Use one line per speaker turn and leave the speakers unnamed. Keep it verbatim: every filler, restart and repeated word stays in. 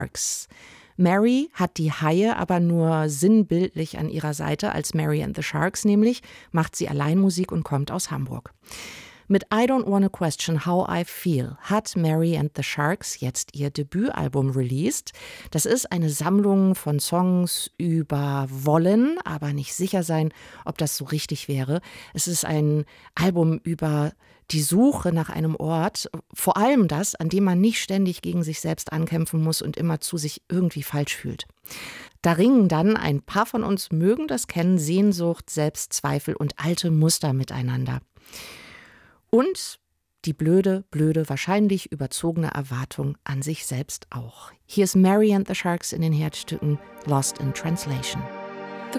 Sharks. Mary hat die Haie aber nur sinnbildlich an ihrer Seite. Als Mary and the Sharks nämlich macht sie allein Musik und kommt aus Hamburg. Mit I Don't Wanna Question How I Feel hat Mary and the Sharks jetzt ihr Debütalbum released. Das ist eine Sammlung von Songs über Wollen, aber nicht sicher sein, ob das so richtig wäre. Es ist ein Album über die Suche nach einem Ort, vor allem das, an dem man nicht ständig gegen sich selbst ankämpfen muss und immer zu sich irgendwie falsch fühlt. Da ringen dann, ein paar von uns mögen das kennen, Sehnsucht, Selbstzweifel und alte Muster miteinander. Und die blöde, blöde, wahrscheinlich überzogene Erwartung an sich selbst auch. Hier ist Mary and the Sharks in den Herzstücken Lost in Translation.